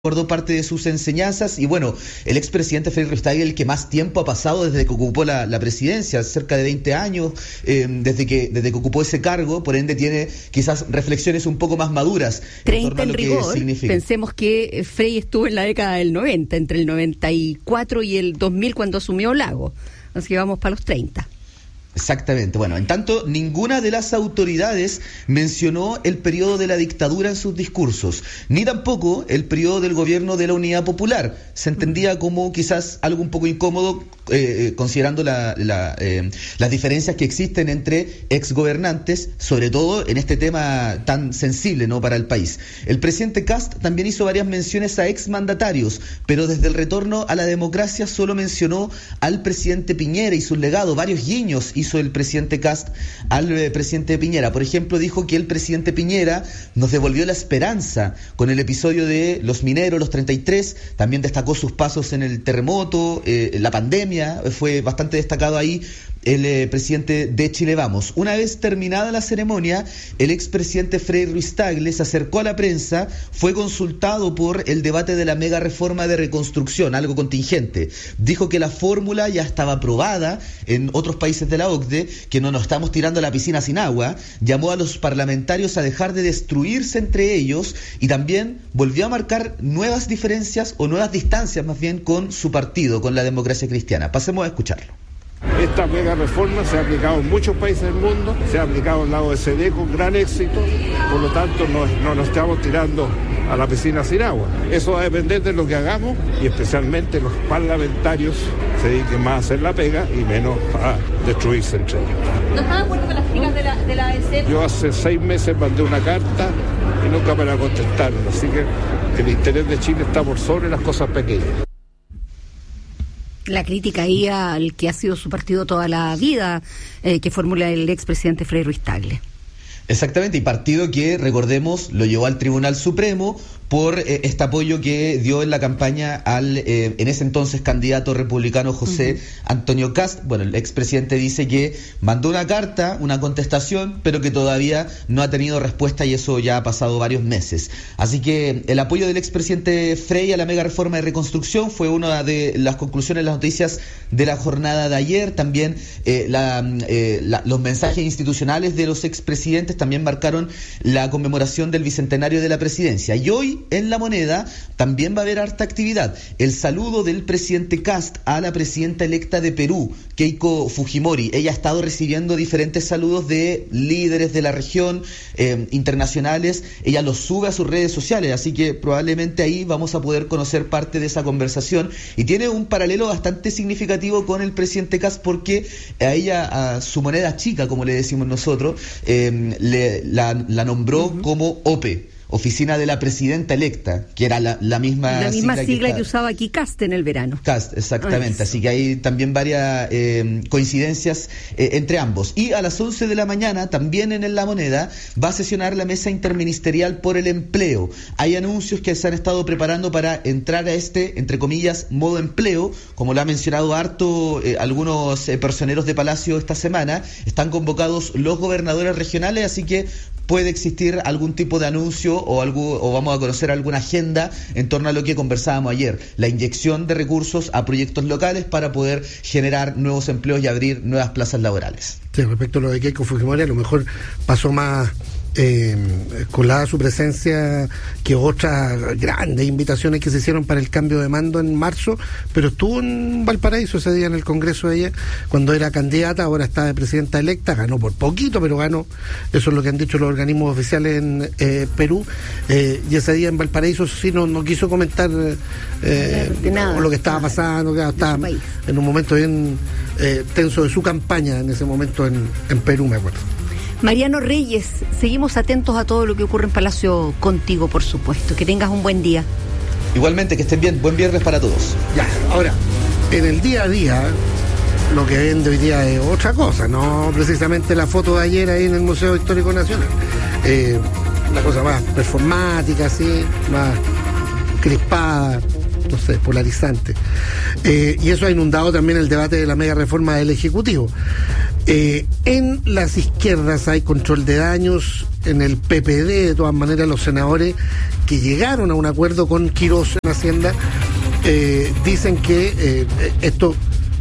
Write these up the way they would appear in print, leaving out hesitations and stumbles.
recordó parte de sus enseñanzas y bueno, el expresidente Frei Ruiz-Tagle, el que más tiempo ha pasado desde que ocupó la presidencia, cerca de 20 años, desde que ocupó ese cargo, por ende tiene quizás reflexiones un poco más maduras 30 en rigor. Pensemos que Frei estuvo en la década del 90, entre el 94 y el 2000 cuando asumió Lago, así que vamos para los 30. Exactamente. Bueno, en tanto, ninguna de las autoridades mencionó el periodo de la dictadura en sus discursos, ni tampoco el periodo del gobierno de la Unidad Popular. Se entendía como quizás algo un poco incómodo, considerando las diferencias que existen entre exgobernantes, sobre todo en este tema tan sensible, ¿no?, para el país. El presidente Kast también hizo varias menciones a exmandatarios, pero desde el retorno a la democracia solo mencionó al presidente Piñera y su legado. Varios guiños hizo el presidente Kast al presidente Piñera. Por ejemplo, dijo que el presidente Piñera nos devolvió la esperanza con el episodio de los mineros, los 33. También destacó sus pasos en el terremoto, la pandemia, fue bastante destacado ahí el presidente de Chile Vamos. Una vez terminada la ceremonia, el expresidente Frei Ruiz-Tagle se acercó a la prensa, fue consultado por el debate de la mega reforma de reconstrucción, algo contingente. Dijo que la fórmula ya estaba aprobada en otros países de la OCDE, que no nos estamos tirando a la piscina sin agua. Llamó a los parlamentarios a dejar de destruirse entre ellos y también volvió a marcar nuevas diferencias o nuevas distancias más bien con su partido, con la Democracia Cristiana. Pasemos a escucharlo. Esta mega reforma se ha aplicado en muchos países del mundo, se ha aplicado en la OECD con gran éxito, por lo tanto no nos estamos tirando a la piscina sin agua. Eso va a depender de lo que hagamos y especialmente los parlamentarios se dediquen más a hacer la pega y menos a destruirse entre ellos. ¿No está de acuerdo con las críticas de la AEC? Yo hace 6 meses mandé una carta y nunca me la contestaron, así que el interés de Chile está por sobre las cosas pequeñas. La crítica ahí al que ha sido su partido toda la vida, que formula el expresidente Frei Ruiz-Tagle. Exactamente, y partido que, recordemos, lo llevó al Tribunal Supremo por este apoyo que dio en la campaña al en ese entonces candidato republicano José Antonio Kast. Bueno, el expresidente dice que mandó una carta, una contestación, pero que todavía no ha tenido respuesta y eso ya ha pasado varios meses. Así que el apoyo del expresidente Frei a la mega reforma de reconstrucción fue una de las conclusiones, las noticias de la jornada de ayer. También los mensajes institucionales de los expresidentes también marcaron la conmemoración del bicentenario de la presidencia. Y hoy, en La Moneda, también va a haber harta actividad. El saludo del presidente Kast a la presidenta electa de Perú, Keiko Fujimori. Ella ha estado recibiendo diferentes saludos de líderes de la región, internacionales. Ella los sube a sus redes sociales, así que probablemente ahí vamos a poder conocer parte de esa conversación. Y tiene un paralelo bastante significativo con el presidente Kast, porque a ella, a su moneda chica, como le decimos nosotros, la nombró como OPE, Oficina de la Presidenta Electa, que era la misma sigla que usaba aquí Kast en el verano. Kast, exactamente. Así que hay también varias coincidencias entre ambos. Y a las 11 de la mañana, también en La Moneda, va a sesionar la Mesa Interministerial por el Empleo. Hay anuncios que se han estado preparando para entrar a este, entre comillas, modo empleo, como lo ha mencionado harto algunos personeros de Palacio esta semana. Están convocados los gobernadores regionales, así que puede existir algún tipo de anuncio o vamos a conocer alguna agenda en torno a lo que conversábamos ayer, la inyección de recursos a proyectos locales para poder generar nuevos empleos y abrir nuevas plazas laborales. Sí, respecto a lo de Keiko Fujimori, a lo mejor pasó más colada su presencia que otras grandes invitaciones que se hicieron para el cambio de mando en marzo, pero estuvo en Valparaíso ese día en el Congreso de ella, cuando era candidata, ahora está de presidenta electa, ganó por poquito, pero ganó, eso es lo que han dicho los organismos oficiales en Perú, y ese día en Valparaíso sí no quiso comentar lo que estaba pasando, que estaba en un momento bien tenso de su campaña en ese momento en Perú, me acuerdo. Mariano Reyes, seguimos atentos a todo lo que ocurre en Palacio contigo, por supuesto. Que tengas un buen día. Igualmente, que estén bien. Buen viernes para todos. Ya, ahora, en el día a día, lo que ven de hoy día es otra cosa, no precisamente la foto de ayer ahí en el Museo Histórico Nacional. Una cosa más performática, así, más crispada, no sé, polarizante. Y eso ha inundado también el debate de la mega reforma del Ejecutivo. En las izquierdas hay control de daños, en el PPD, de todas maneras, los senadores que llegaron a un acuerdo con Quirós en Hacienda dicen que esto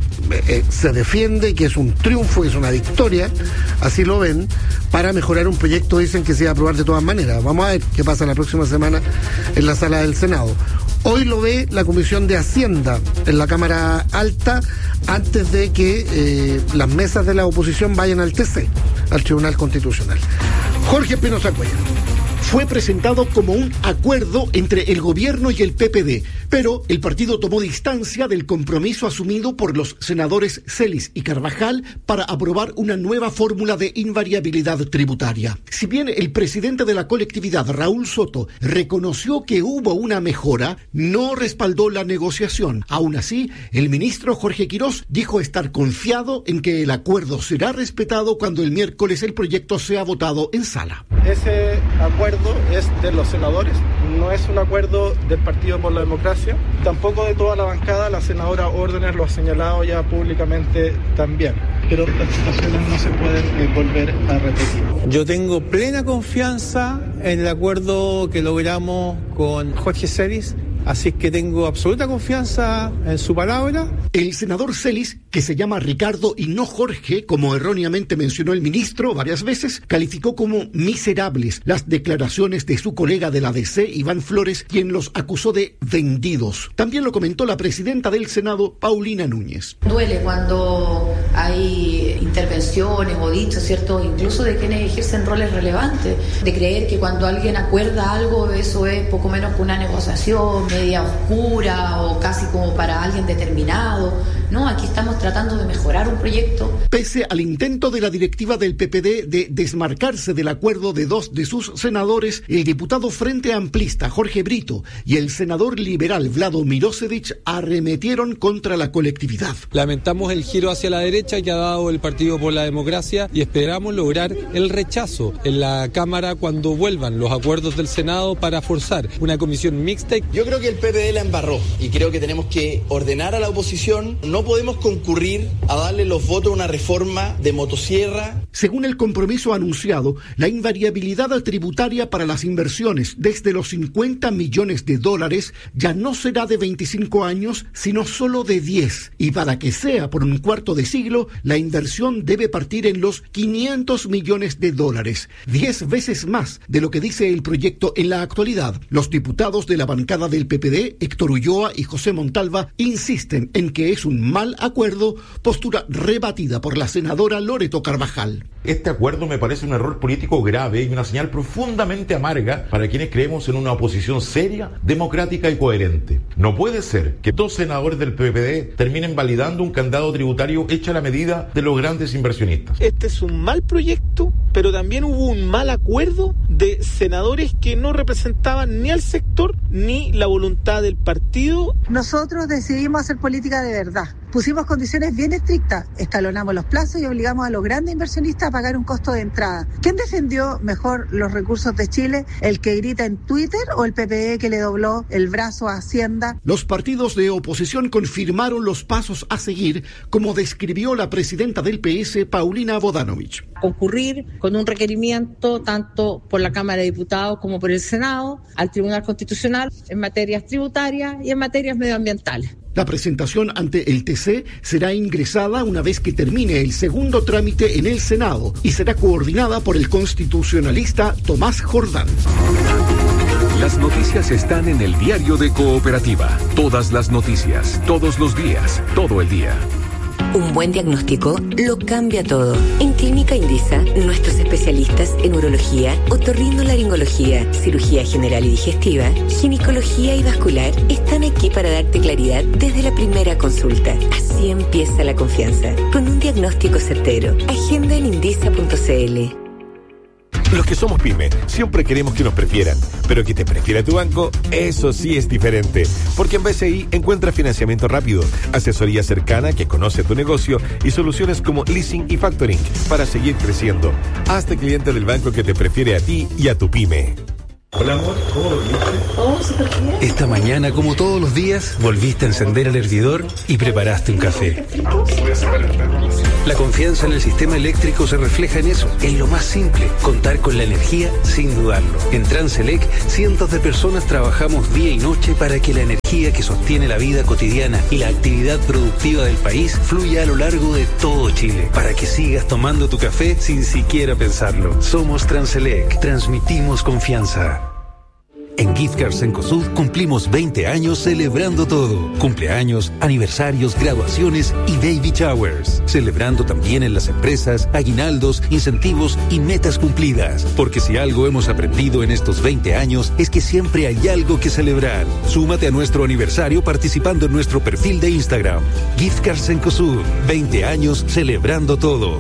se defiende, que es un triunfo, que es una victoria, así lo ven, para mejorar un proyecto, dicen que se va a aprobar de todas maneras. Vamos a ver qué pasa la próxima semana en la sala del Senado. Hoy lo ve la Comisión de Hacienda en la Cámara Alta, antes de que las mesas de la oposición vayan al TC, al Tribunal Constitucional. Jorge Espinosa Cuellar. Fue presentado como un acuerdo entre el gobierno y el PPD, pero el partido tomó distancia del compromiso asumido por los senadores Celis y Carvajal para aprobar una nueva fórmula de invariabilidad tributaria. Si bien el presidente de la colectividad, Raúl Soto, reconoció que hubo una mejora, no respaldó la negociación. Aún así, el ministro Jorge Quirós dijo estar confiado en que el acuerdo será respetado cuando el miércoles el proyecto sea votado en sala. Ese acuerdo es de los senadores, no es un acuerdo del Partido por la Democracia, tampoco de toda la bancada. La senadora Órdenes lo ha señalado ya públicamente también, pero las situaciones no se pueden volver a repetir. Yo tengo plena confianza en el acuerdo que logramos con Jorge Celis, así que tengo absoluta confianza en su palabra. El senador Celis, que se llama Ricardo y no Jorge, como erróneamente mencionó el ministro varias veces, calificó como miserables las declaraciones de su colega de la DC, Iván Flores, quien los acusó de vendidos. También lo comentó la presidenta del Senado, Paulina Núñez. Duele cuando hay intervenciones o dichos, ¿cierto?, incluso de quienes ejercen roles relevantes, de creer que cuando alguien acuerda algo, eso es poco menos que una negociación media oscura o casi como para alguien determinado. No, aquí estamos tratando de mejorar un proyecto. Pese al intento de la directiva del PPD de desmarcarse del acuerdo de dos de sus senadores, el diputado Frente Amplista Jorge Brito y el senador liberal Vlado Mirosevic arremetieron contra la colectividad. Lamentamos el giro hacia la derecha que ha dado el Partido por la Democracia y esperamos lograr el rechazo en la Cámara cuando vuelvan los acuerdos del Senado para forzar una comisión mixta. Yo creo que el PPD la embarró y creo que tenemos que ordenar a la oposición. No podemos concurrir a darle los votos a una reforma de motosierra. Según el compromiso anunciado, la invariabilidad tributaria para las inversiones desde los $50 millones ya no será de 25 años, sino solo de 10. Y para que sea por un cuarto de siglo, la inversión debe partir en los $500 millones, 10 veces más de lo que dice el proyecto en la actualidad. Los diputados de la bancada del PPD, Héctor Ulloa y José Montalva, insisten en que es un mal acuerdo, postura rebatida por la senadora Loreto Carvajal. Este acuerdo me parece un error político grave y una señal profundamente amarga para quienes creemos en una oposición seria, democrática y coherente. No puede ser que dos senadores del PPD terminen validando un candado tributario hecho a la medida de los grandes inversionistas. Este es un mal proyecto, pero también hubo un mal acuerdo de senadores que no representaban ni al sector ni la voluntad del partido. Nosotros decidimos hacer política de verdad. Pusimos condiciones bien estrictas, escalonamos los plazos y obligamos a los grandes inversionistas a pagar un costo de entrada. ¿Quién defendió mejor los recursos de Chile? ¿El que grita en Twitter o el PPD que le dobló el brazo a Hacienda? Los partidos de oposición confirmaron los pasos a seguir, como describió la presidenta del PS, Paulina Bodanovich. Concurrir con un requerimiento tanto por la Cámara de Diputados como por el Senado al Tribunal Constitucional en materias tributarias y en materias medioambientales. La presentación ante el TC será ingresada una vez que termine el segundo trámite en el Senado y será coordinada por el constitucionalista Tomás Jordán. Las noticias están en el Diario de Cooperativa. Todas las noticias, todos los días, todo el día. Un buen diagnóstico lo cambia todo. En Clínica Indisa, nuestros especialistas en urología, otorrinolaringología, cirugía general y digestiva, ginecología y vascular están aquí para darte claridad desde la primera consulta. Así empieza la confianza, con un diagnóstico certero. Agenda en indisa.cl. Los que somos pyme siempre queremos que nos prefieran, pero que te prefiera tu banco, eso sí es diferente. Porque en BCI encuentras financiamiento rápido, asesoría cercana que conoce tu negocio y soluciones como leasing y factoring para seguir creciendo. Hazte cliente del banco que te prefiere a ti y a tu pyme. Hola, amor, ¿cómo dormiste? Oh, súper bien. Esta mañana, como todos los días, volviste a encender el hervidor y preparaste un café. La confianza en el sistema eléctrico se refleja en eso, en lo más simple, contar con la energía sin dudarlo. En Transelec, cientos de personas trabajamos día y noche para que la energía que sostiene la vida cotidiana y la actividad productiva del país fluya a lo largo de todo Chile, para que sigas tomando tu café sin siquiera pensarlo. Somos Transelec, transmitimos confianza. En Gift Cards Cencosud cumplimos 20 años celebrando todo. Cumpleaños, aniversarios, graduaciones y baby showers. Celebrando también en las empresas, aguinaldos, incentivos y metas cumplidas. Porque si algo hemos aprendido en estos 20 años es que siempre hay algo que celebrar. Súmate a nuestro aniversario participando en nuestro perfil de Instagram. Gift Cards Cencosud, 20 años celebrando todo.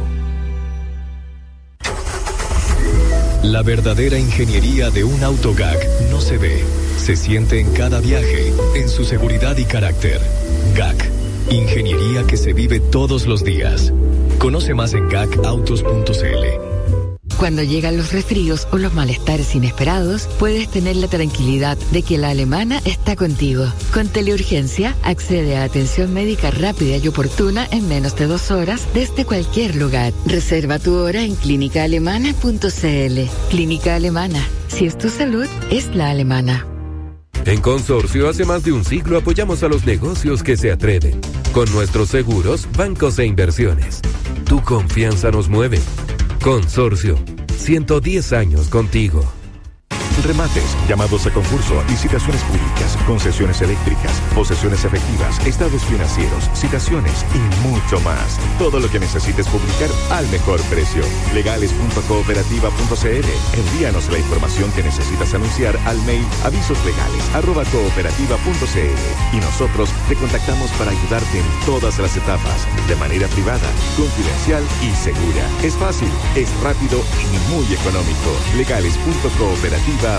La verdadera ingeniería de un auto GAC no se ve, se siente en cada viaje, en su seguridad y carácter. GAC, ingeniería que se vive todos los días. Conoce más en gacautos.cl. Cuando llegan los resfríos o los malestares inesperados, puedes tener la tranquilidad de que la Alemana está contigo. Con Teleurgencia, accede a atención médica rápida y oportuna en menos de 2 horas desde cualquier lugar. Reserva tu hora en clínicaalemana.cl. Clínica Alemana. Si es tu salud, es la alemana. En Consorcio, hace más de un siglo apoyamos a los negocios que se atreven. Con nuestros seguros, bancos e inversiones. Tu confianza nos mueve. Consorcio, 110 años contigo. Remates, llamados a concurso, licitaciones públicas, concesiones eléctricas, posesiones efectivas, estados financieros, citaciones y mucho más. Todo lo que necesites publicar al mejor precio. Legales.cooperativa.cl. Envíanos la información que necesitas anunciar al mail avisoslegales@cooperativa.cl y nosotros te contactamos para ayudarte en todas las etapas, de manera privada, confidencial y segura. Es fácil, es rápido y muy económico. Legales.cooperativa.cl.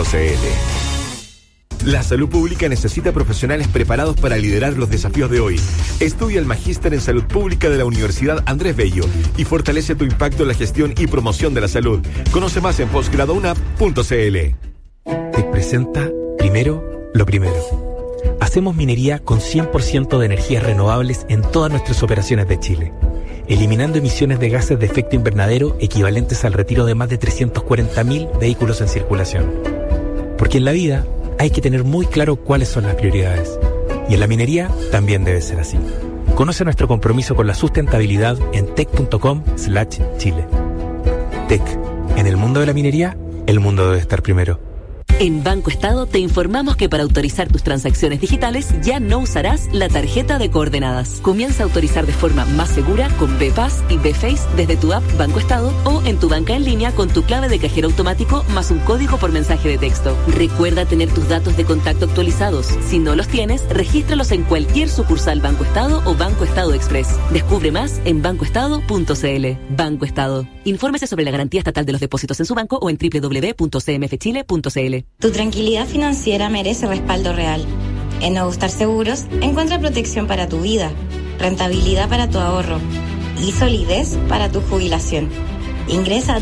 La salud pública necesita profesionales preparados para liderar los desafíos de hoy. Estudia el Magíster en Salud Pública de la Universidad Andrés Bello y fortalece tu impacto en la gestión y promoción de la salud. Conoce más en posgradounap.cl. Te presenta Primero lo Primero. Hacemos minería con 100% de energías renovables en todas nuestras operaciones de Chile, eliminando emisiones de gases de efecto invernadero equivalentes al retiro de más de 340.000 vehículos en circulación. Porque en la vida hay que tener muy claro cuáles son las prioridades. Y en la minería también debe ser así. Conoce nuestro compromiso con la sustentabilidad en tec.com/Chile. Tec. En el mundo de la minería, el mundo debe estar primero. En Banco Estado te informamos que para autorizar tus transacciones digitales ya no usarás la tarjeta de coordenadas. Comienza a autorizar de forma más segura con BPass y BFace desde tu app Banco Estado o en tu banca en línea con tu clave de cajero automático más un código por mensaje de texto. Recuerda tener tus datos de contacto actualizados. Si no los tienes, regístralos en cualquier sucursal Banco Estado o Banco Estado Express. Descubre más en bancoestado.cl. Banco Estado. Infórmese sobre la garantía estatal de los depósitos en su banco o en www.cmfchile.cl. Tu tranquilidad financiera merece respaldo real. En Ogostar Seguros encuentra protección para tu vida, rentabilidad para tu ahorro y solidez para tu jubilación. Ingresa a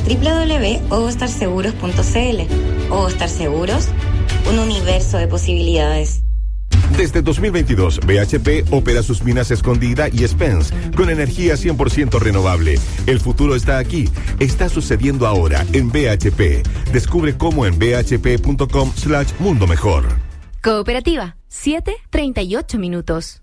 www.ogostarseguros.cl. Ogostar Seguros, un universo de posibilidades. Desde 2022, BHP opera sus minas Escondida y Spence con energía 100% renovable. El futuro está aquí. Está sucediendo ahora en BHP. Descubre cómo en bhp.com/mundo mejor. Cooperativa, 7:38 minutos.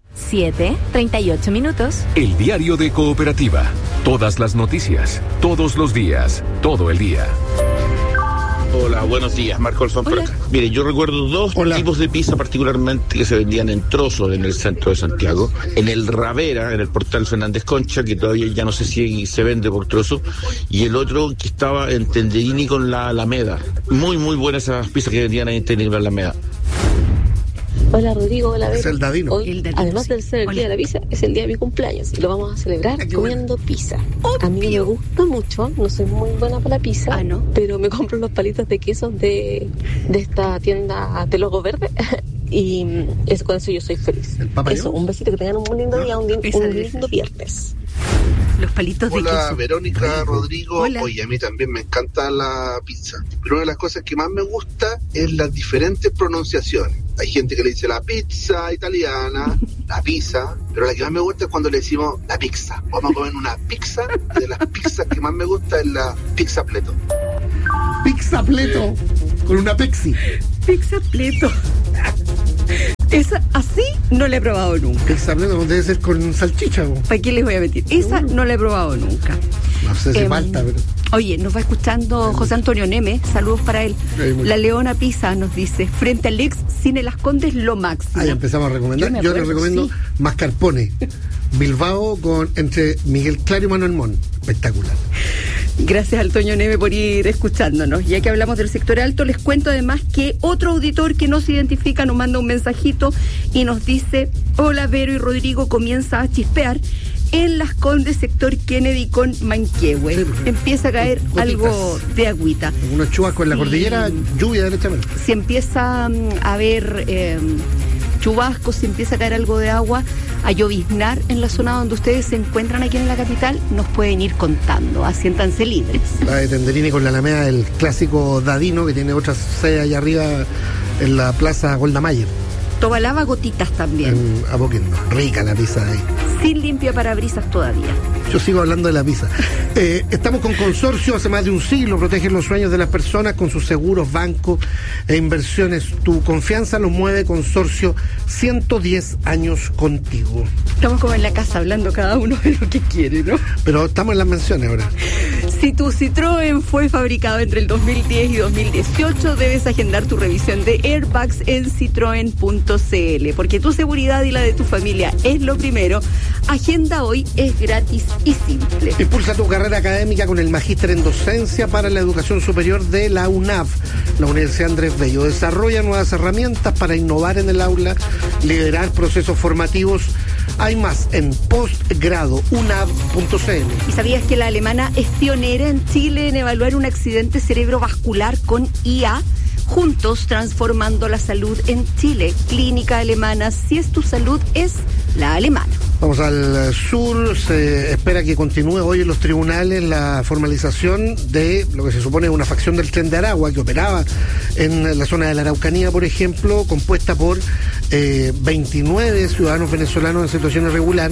7:38 minutos. El diario de Cooperativa. Todas las noticias, todos los días, todo el día. Hola, buenos días, Marco Alfón por acá. Mire, yo recuerdo dos tipos de pizza particularmente que se vendían en trozos en el centro de Santiago. En el Ravera, en el Portal Fernández Concha, que todavía ya no sé si se vende por trozo. Y el otro que estaba en Tenderini con la Alameda. Muy, muy buenas esas pizzas que vendían ahí en Tenderini con la Alameda. Hola Rodrigo, hola Bel. Es el Davino. Hoy, además de ser el día de la pizza, es el día de mi cumpleaños y lo vamos a celebrar comiendo pizza. A mí me gusta mucho, no soy muy buena para la pizza, pero me compro los palitos de queso de esta tienda de logo verde Y con eso yo soy feliz. Eso, un besito, que tengan un lindo día, un lindo viernes. Los palitos de queso. Hola, Verónica, Rodrigo. Hola. Oye, a mí también me encanta la pizza. Pero una de las cosas que más me gusta es las diferentes pronunciaciones. Hay gente que le dice la pizza italiana, la pizza, pero la que más me gusta es cuando le decimos la pizza. Vamos a comer una pizza, y de las pizzas que más me gusta es la pizza pleto. Pizza pleto, con una Pepsi. Pizza pleto. Esa así no la he probado nunca. Pizza pleto debe ser con salchicha. ¿Para qué les voy a mentir? Esa no la he probado nunca. No sé si falta, pero... Oye, nos va escuchando José Antonio Neme, saludos para él. La Leona Pizza nos dice, frente al ex Cine Las Condes, lo máximo. Ahí empezamos a recomendar. Yo les recomiendo Mascarpone, Bilbao, entre Miguel Claro y Manuel Mon. Espectacular. Gracias al Toño Neve por ir escuchándonos. Ya que hablamos del sector alto, les cuento además que otro auditor que no se identifica nos manda un mensajito y nos dice: hola, Vero y Rodrigo, comienza a chispear en Las Condes, sector Kennedy con Manquehue. Empieza a caer algo de agüita. Unos chubascos en la cordillera, lluvia derechamente. Si empieza a haber chubascos, si empieza a caer algo de agua, a lloviznar en la zona donde ustedes se encuentran aquí en la capital, nos pueden ir contando. Siéntanse libres. La de Tenderini con la Alameda, el clásico Dadino, que tiene otra sede allá arriba en la plaza Golda Meir. Tobalaba gotitas también. En Apoquindo. Rica la pizza de ahí. Sin limpia parabrisas todavía. Yo sigo hablando de la pizza. Estamos con Consorcio, hace más de un siglo, protegen los sueños de las personas con sus seguros, bancos e inversiones. Tu confianza los mueve. Consorcio, 110 años contigo. Estamos como en la casa hablando cada uno de lo que quiere, ¿no? Pero estamos en las menciones ahora. Si tu Citroën fue fabricado entre el 2010 y 2018, debes agendar tu revisión de airbags en citroen.cl, porque tu seguridad y la de tu familia es lo primero. Agenda hoy, es gratis y simple. Impulsa tu carrera académica con el magíster en docencia para la educación superior de la UNAV, la Universidad Andrés Bello. Desarrolla nuevas herramientas para innovar en el aula, liderar procesos formativos. Hay más en postgradoUNAV.cl. ¿Y sabías que la alemana es pionera en Chile en evaluar un accidente cerebrovascular con IA? Juntos transformando la salud en Chile. Clínica Alemana, si es tu salud, es la alemana. Vamos al sur. Se espera que continúe hoy en los tribunales la formalización de lo que se supone una facción del Tren de Aragua que operaba en la zona de la Araucanía, por ejemplo, compuesta por 29 ciudadanos venezolanos en situación irregular,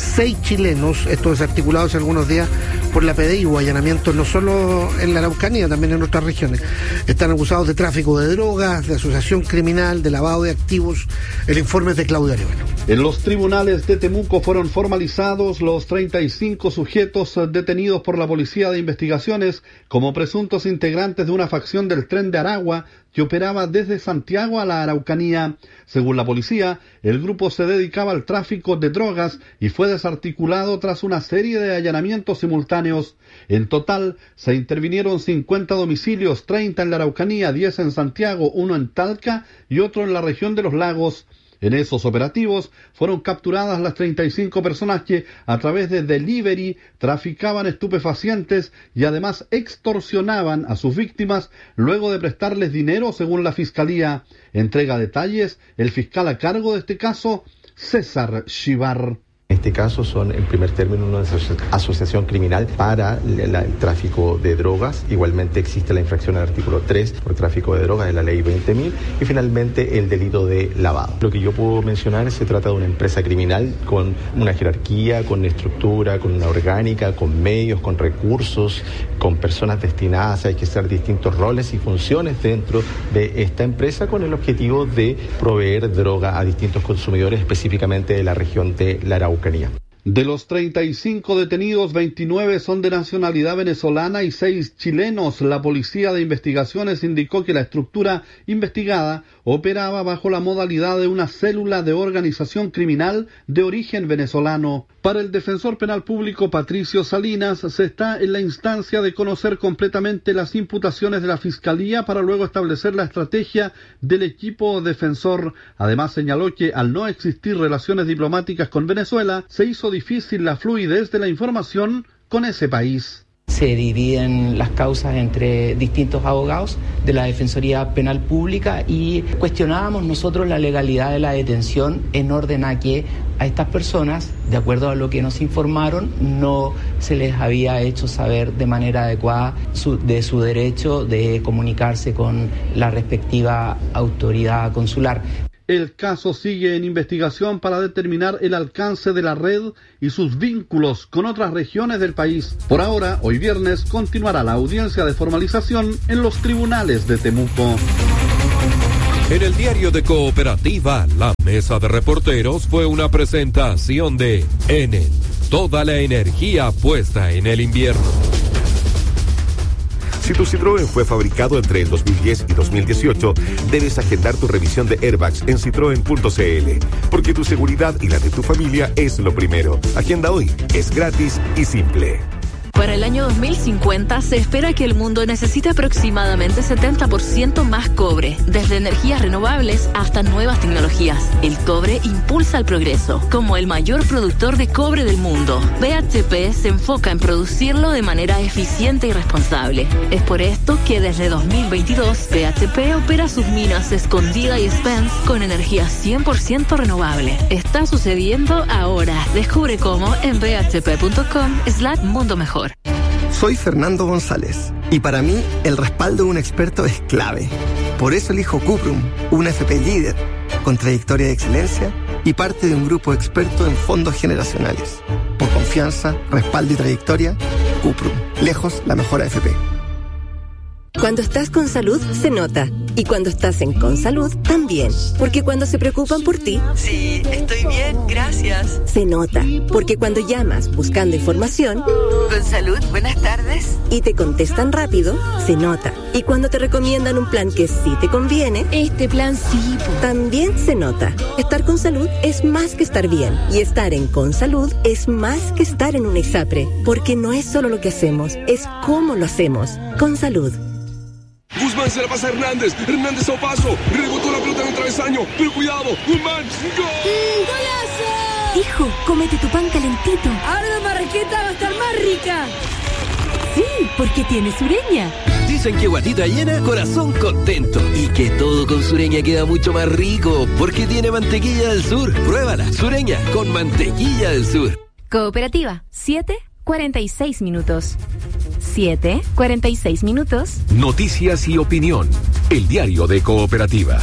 6 chilenos, estos desarticulados algunos días por la PDI. Hubo allanamientos no solo en la Araucanía, también en otras regiones. Están acusados de tráfico de drogas, de asociación criminal, de lavado de activos. El informe es de Claudio Arevalo. En los tribunales de Temuco fueron formalizados los 35 sujetos detenidos por la Policía de Investigaciones como presuntos integrantes de una facción del Tren de Aragua que operaba desde Santiago a la Araucanía. Según la policía, el grupo se dedicaba al tráfico de drogas y fue desarticulado tras una serie de allanamientos simultáneos. En total, se intervinieron 50 domicilios, 30 en la Araucanía, 10 en Santiago, 1 en Talca y otro en la región de los Lagos. En esos operativos fueron capturadas las 35 personas que, a través de delivery, traficaban estupefacientes y además extorsionaban a sus víctimas luego de prestarles dinero, según la Fiscalía. Entrega detalles el fiscal a cargo de este caso, César Chivar. En este caso son, en primer término, una asociación criminal para el tráfico de drogas. Igualmente existe la infracción al artículo 3 por tráfico de drogas de la ley 20.000 y finalmente el delito de lavado. Lo que yo puedo mencionar es que se trata de una empresa criminal con una jerarquía, con estructura, con una orgánica, con medios, con recursos, con personas destinadas a ejercer distintos roles y funciones dentro de esta empresa con el objetivo de proveer droga a distintos consumidores, específicamente de la región de la Araucanía. De los 35 detenidos, 29 son de nacionalidad venezolana y 6 chilenos. La Policía de Investigaciones indicó que la estructura investigada operaba bajo la modalidad de una célula de organización criminal de origen venezolano. Para el defensor penal público Patricio Salinas, se está en la instancia de conocer completamente las imputaciones de la Fiscalía para luego establecer la estrategia del equipo defensor. Además, señaló que al no existir relaciones diplomáticas con Venezuela, se hizo difícil la fluidez de la información con ese país. se dividen las causas entre distintos abogados de la Defensoría Penal Pública y cuestionábamos nosotros la legalidad de la detención en orden a que a estas personas, de acuerdo a lo que nos informaron, no se les había hecho saber de manera adecuada de su derecho de comunicarse con la respectiva autoridad consular. El caso sigue en investigación para determinar el alcance de la red y sus vínculos con otras regiones del país. Por ahora, hoy viernes, continuará la audiencia de formalización en los tribunales de Temuco. En el diario de Cooperativa, la mesa de reporteros fue una presentación de Enel. Toda la energía puesta en el invierno. Si tu Citroën fue fabricado entre el 2010 y 2018, debes agendar tu revisión de airbags en citroen.cl, porque tu seguridad y la de tu familia es lo primero. Agenda hoy, es gratis y simple. Para el año 2050 se espera que el mundo necesite aproximadamente 70% más cobre, desde energías renovables hasta nuevas tecnologías. El cobre impulsa el progreso. Como el mayor productor de cobre del mundo, BHP se enfoca en producirlo de manera eficiente y responsable. Es por esto que desde 2022 BHP opera sus minas Escondida y Spence con energía 100% renovable. Está sucediendo ahora. Descubre cómo en bhp.com/mundo mejor. Soy Fernando González y para mí el respaldo de un experto es clave. Por eso elijo Cuprum, una FP líder, con trayectoria de excelencia y parte de un grupo experto en fondos generacionales. Por confianza, respaldo y trayectoria, Cuprum, lejos la mejor AFP. Cuando estás con salud, se nota. Y cuando estás en Consalud, también. Porque cuando se preocupan por ti... Sí, estoy bien, gracias. Se nota. Porque cuando llamas buscando información... Consalud, buenas tardes. Y te contestan rápido, se nota. Y cuando te recomiendan un plan que sí te conviene... Este plan sí. También se nota. Estar con salud es más que estar bien. Y estar en Consalud es más que estar en un ISAPRE. Porque no es solo lo que hacemos, es cómo lo hacemos. Consalud. Guzmán se la pasa a Hernández. Hernández a paso. Rebotó la pelota en el travesaño. Pero cuidado. Guzmán. ¡Gol! ¡Golazo! Hijo, cómete tu pan calentito. Ahora la marraqueta va a estar más rica. Sí, porque tiene Sureña. Dicen que guatita llena, corazón contento. Y que todo con Sureña queda mucho más rico. Porque tiene mantequilla del sur. Pruébala. Sureña con mantequilla del sur. Cooperativa, 7:46 minutos. 7:46 minutos. Noticias y opinión. El diario de Cooperativa.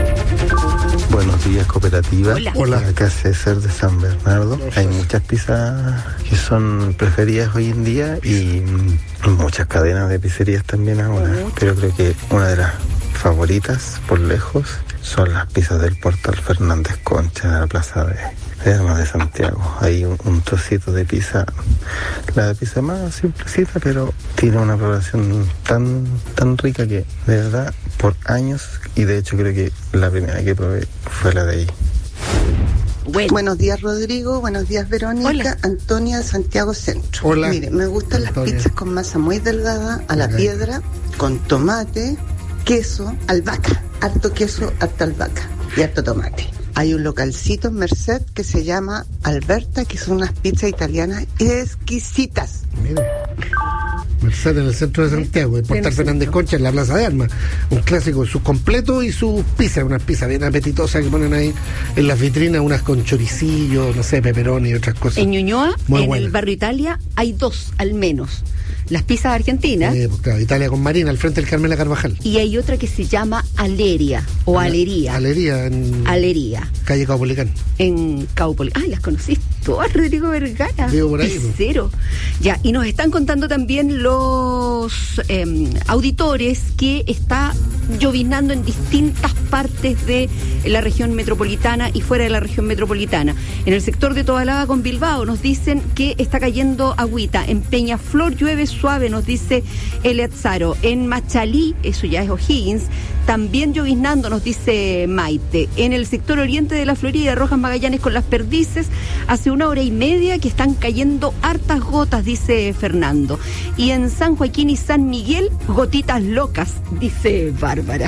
Buenos días, Cooperativa. Hola. Acá César de San Bernardo. Hay muchas pizzas que son preferidas hoy en día y muchas cadenas de pizzerías también ahora. Pero creo que una de las favoritas, por lejos, son las pizzas del Portal Fernández Concha de la Plaza de Armas de Santiago. Hay un trocito de pizza, la de pizza más simplecita, pero tiene una preparación tan rica que, de verdad, por años, y de hecho creo que la primera que probé fue la de ahí. Bueno. Buenos días, Rodrigo. Buenos días, Verónica. Hola. Antonia, Santiago Centro. Hola. Mire, me gustan las pizzas con masa muy delgada, a la piedra, con tomate, queso, albahaca. Harto queso, harta albahaca y harto tomate. Hay un localcito en Merced que se llama Alberta, que son unas pizzas italianas exquisitas. Mire. Merced en el centro de Santiago, el Portal Fernández Concha en la Plaza de Armas. Un clásico, sus completos y sus pizzas, unas pizzas bien apetitosas que ponen ahí en las vitrinas, unas con choricillo, no sé, peperoni y otras cosas. En Ñuñoa, muy en buena. el barrio Italia, hay dos al menos. Las pizzas argentinas. Pues claro, Italia con Marina, al frente del Carmela Carvajal. Y hay otra que se llama Aleria o Alería. Alería en Alería. Calle Caupolicán. En Caupolicán. Ay, las conociste todas, Rodrigo Vergara. Vivo por ahí. Cero. Ya, y nos están contando también los auditores que está llovinando en distintas partes de la región metropolitana y fuera de la región metropolitana. En el sector de Tobalaba con Bilbao nos dicen que está cayendo agüita. En Peñaflor llueve suave, nos dice Eleazaro. En Machalí, eso ya es O'Higgins, también lloviznando, nos dice Maite. En el sector oriente de la Florida, Rojas Magallanes con Las Perdices, hace 1 hora y media que están cayendo hartas gotas, dice Fernando. Y en San Joaquín y San Miguel, gotitas locas, dice Bárbara.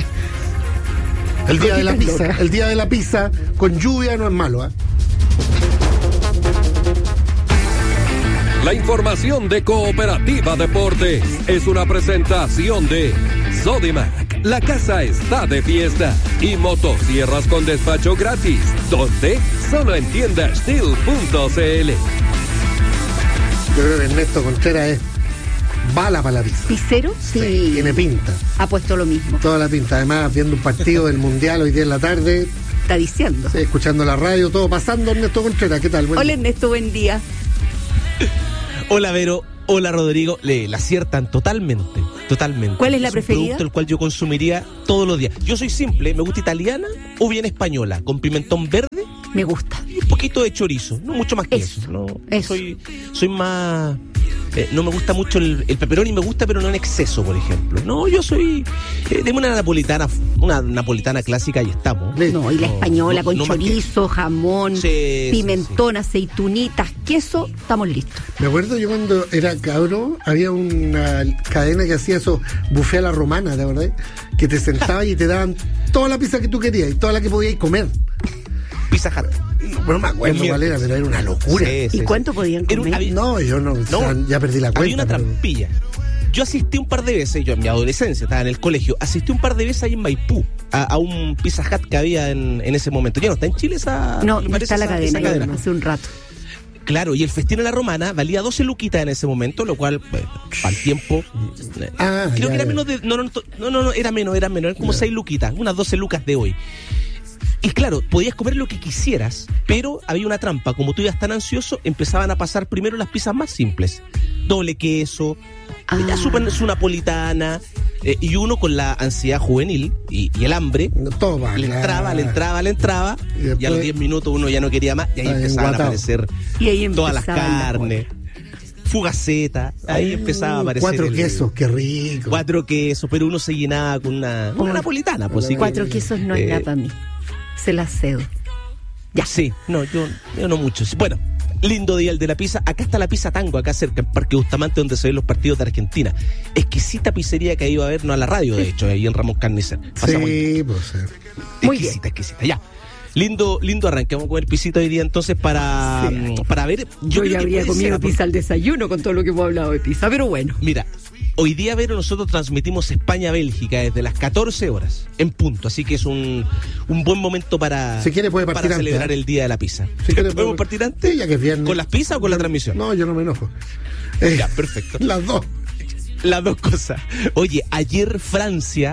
El día de la pizza, el día de la pizza con lluvia no es malo, ¿eh? La información de Cooperativa Deportes es una presentación de Sodimac. La casa está de fiesta. Y motosierras con despacho gratis. ¿Dónde? Solo en tiendasteel.cl. Yo creo que Ernesto Contreras es bala para la pizza. ¿Pizzero? Sí. Tiene pinta. Ha puesto lo mismo. Toda la pinta. Además, viendo un partido del Mundial hoy día en la tarde. Está diciendo. Sí, escuchando la radio, todo pasando. Ernesto Contreras, ¿qué tal? Hola Ernesto, buen día. Hola Vero, hola Rodrigo. La aciertan totalmente. ¿Cuál es la preferida? Un producto el cual yo consumiría todos los días. Yo soy simple, me gusta italiana o bien española, con pimentón verde. Me gusta. Y un poquito de chorizo, no mucho más que eso. No, soy más... no me gusta mucho el pepperoni, me gusta, pero no en exceso, por ejemplo. No, yo soy... deme una napolitana clásica y estamos. No, y la española con chorizo, jamón, pimentón, aceitunitas, queso, estamos listos. Me acuerdo yo cuando era cabro, había una cadena que hacía eso, buffet a la romana, ¿de verdad? Que te sentabas y te daban toda la pizza que tú querías y toda la que podías comer. Pizza Hut. Bueno, me acuerdo cuál era, pero era una locura. ¿Y cuánto podían comer? No, yo no, ya perdí la cuenta. Había una trampilla. Yo asistí un par de veces, yo en mi adolescencia, estaba en el colegio, asistí un par de veces ahí en Maipú, a un Pizza Hut que había en ese momento. Ya no está en Chile esa... No está la cadena, hace un rato. Claro, y el festín a la romana valía 12 luquitas en ese momento, lo cual, para el tiempo... creo que era menos de... No, era menos, eran como 6 luquitas, unas 12 lucas de hoy. Y claro, podías comer lo que quisieras, pero había una trampa. Como tú ibas tan ansioso, empezaban a pasar primero las pizzas más simples. Doble queso, su napolitana, y uno con la ansiedad juvenil y el hambre. Le entraba, y a los 10 minutos uno ya no quería más, y ahí empezaban a aparecer todas las carnes. Fugaceta, ahí empezaba a aparecer 4 quesos, qué rico. 4 quesos, pero uno se llenaba con una napolitana. Pues, 4 quesos no es nada para mí. Se la cedo. Ya. Sí, no, yo no mucho. Bueno, lindo día el de la pizza. Acá está la Pizza Tango, acá cerca, en Parque Bustamante, donde se ven los partidos de Argentina. Exquisita pizzería que iba a ver, no a la radio, de hecho, ahí en Ramón Carnicer. Sí, pues. Muy exquisita, ya. Lindo arranque. Vamos a comer pisito hoy día entonces para ver. Yo ya habría comido pizza al desayuno con todo lo que hemos hablado de pizza, pero bueno. Mira, hoy día, Vero, nosotros transmitimos España-Bélgica desde las 14 horas en punto, así que es un buen momento para, si quiere, puede partir para celebrar antes, el Día de la Pizza. Si quiere, ¿podemos partir antes? Ya que es viernes. ¿Con las pizzas o con la transmisión? No, yo no me enojo. Ya, perfecto. Las dos cosas. Oye, ayer Francia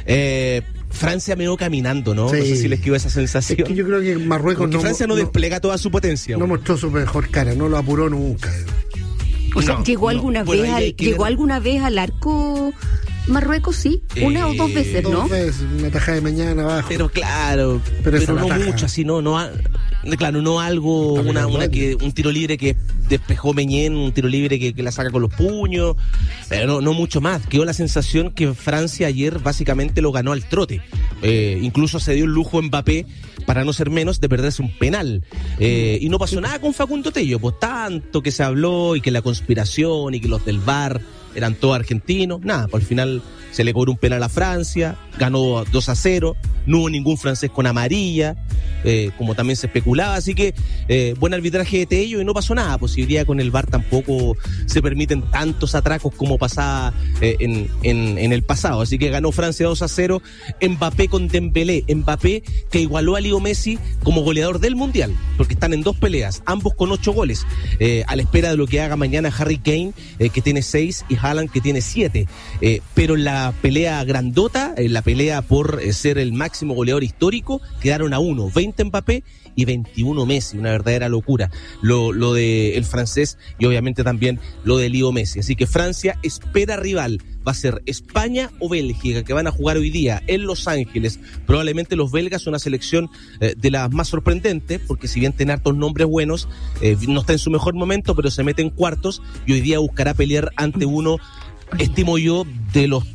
me iba caminando, ¿no? Sí. No sé si les quedó esa sensación. Es que yo creo que Marruecos Francia no despliega toda su potencia. No mostró su mejor cara, no lo apuró nunca. O sea, ¿llegó alguna vez al arco Marruecos? Sí, una o dos veces, ¿no? Dos veces, una tajada de mañana abajo. Pero claro, pero no mucho, así, no algo, un tiro libre que despejó Meñén, un tiro libre que la saca con los puños, pero no mucho más. Quedó la sensación que Francia ayer básicamente lo ganó al trote. Incluso se dio el lujo Mbappé, para no ser menos, de perderse un penal. Y no pasó nada con Facundo Tello, pues tanto que se habló y que la conspiración y que los del VAR eran todos argentinos, nada, pues al final se le cobró un penal a Francia, ganó 2-0, no hubo ningún francés con amarilla, como también se especulaba, así que buen arbitraje de Tello y no pasó nada, pues hoy día con el VAR tampoco se permiten tantos atracos como pasaba en el pasado, así que ganó Francia 2-0, Mbappé con Dembélé, Mbappé que igualó a Leo Messi como goleador del Mundial, porque están en 2 peleas, ambos con 8 goles, a la espera de lo que haga mañana Harry Kane, que tiene 6, y Haaland, que tiene 7, pero en la pelea grandota, en la pelea por ser el máximo goleador histórico, quedaron a 1, 20 Mbappé y 21 Messi, una verdadera locura lo de el francés y obviamente también lo de Leo Messi, así que Francia espera rival, va a ser España o Bélgica, que van a jugar hoy día en Los Ángeles. Probablemente los belgas son una selección de las más sorprendentes, porque si bien tienen hartos nombres buenos, no está en su mejor momento, pero se mete en cuartos y hoy día buscará pelear ante uno, estimo yo, de los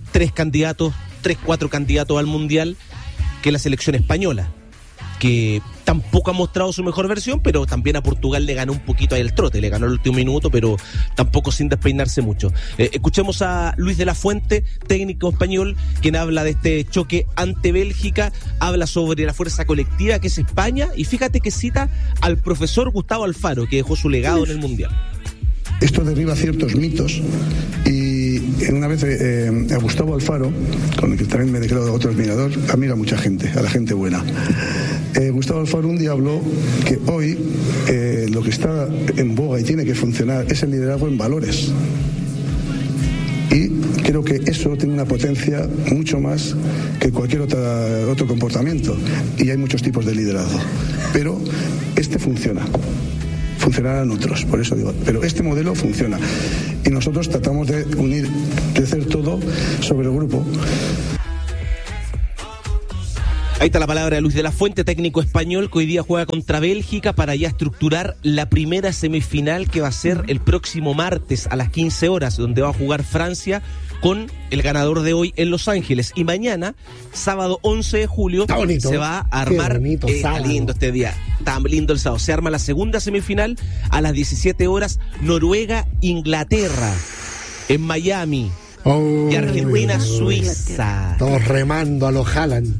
4 candidatos al Mundial, que es la selección española, que tampoco ha mostrado su mejor versión, pero también a Portugal le ganó un poquito ahí el trote, le ganó el último minuto, pero tampoco sin despeinarse mucho. Escuchemos a Luis de la Fuente, técnico español, quien habla de este choque ante Bélgica, habla sobre la fuerza colectiva que es España, y fíjate que cita al profesor Gustavo Alfaro, que dejó su legado en el Mundial. Esto derriba ciertos mitos y una vez a Gustavo Alfaro, con el que también me declaro otro admirador, admira a mucha gente, a la gente buena. Gustavo Alfaro un día habló que hoy lo que está en boga y tiene que funcionar es el liderazgo en valores. Y creo que eso tiene una potencia mucho más que cualquier otro comportamiento. Y hay muchos tipos de liderazgo. Pero este funciona. Funcionarán otros, por eso digo. Pero este modelo funciona. Y nosotros tratamos de unir, de hacer todo sobre el grupo. Ahí está la palabra de Luis de la Fuente, técnico español, que hoy día juega contra Bélgica para ya estructurar la primera semifinal que va a ser el próximo martes a las 15 horas, donde va a jugar Francia con el ganador de hoy en Los Ángeles. Y mañana, sábado 11 de julio, se va a armar... Está lindo este día, está lindo el sábado. Se arma la segunda semifinal a las 17 horas, Noruega-Inglaterra, en Miami. Y Argentina-Suiza. Todos remando a los Haaland.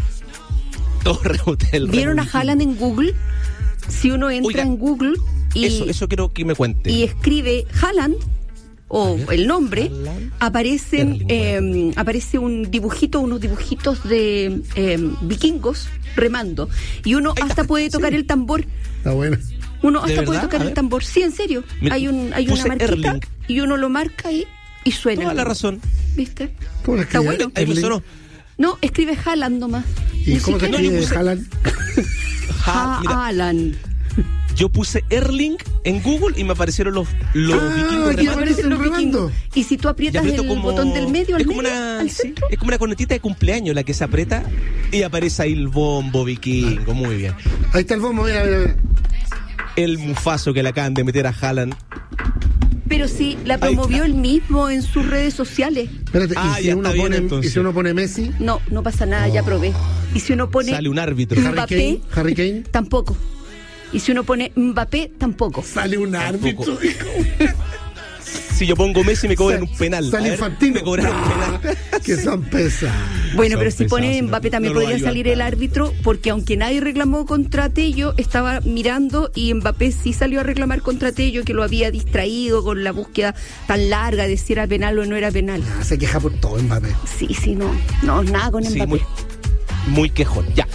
¿Vieron a Haaland en Google? Si uno entra en Google y eso quiero que me cuente. Y escribe Haaland o el nombre, aparece un dibujito, unos dibujitos de vikingos remando. Y uno hasta puede tocar el tambor. Está bueno. Uno hasta puede tocar el tambor. Sí, en serio. Mira, hay una marquita Erling. y uno lo marca y suena. Toda la razón. ¿Viste? Está bueno. Ahí me sonó. No, escribe Haaland nomás. ¿Y cómo se escribe Haaland? Haaland. Yo puse Erling en Google y me aparecieron los vikingos remando. Y si tú aprietas el botón del medio, al centro. Es como una cornetita de cumpleaños la que se aprieta y aparece ahí el bombo vikingo. Muy bien. Ahí está el bombo, mira. El mufazo que le acaban de meter a Haaland. Pero sí, la promovió él mismo en sus redes sociales. Espérate, ¿y si uno pone Messi? No pasa nada, ya probé. ¿Y si uno pone sale un árbitro? Mbappé, Harry Kane, tampoco. ¿Y si uno pone Mbappé, tampoco? Sale un árbitro. Si yo pongo Messi me cobran un penal. Sale Infantino. Me cobran un penal. Que son pesados. Bueno, pero si pone Mbappé también podría salir el árbitro, porque aunque nadie reclamó contra Tello, estaba mirando y Mbappé sí salió a reclamar contra Tello, que lo había distraído con la búsqueda tan larga de si era penal o no era penal. Se queja por todo Mbappé. Sí, no, nada con Mbappé. Muy quejón. Ya.